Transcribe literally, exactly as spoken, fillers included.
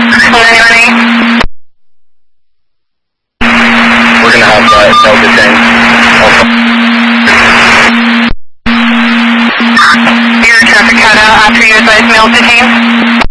anyone eight? We're going to have uh, no detained. Your traffic cutout after you advise male detained.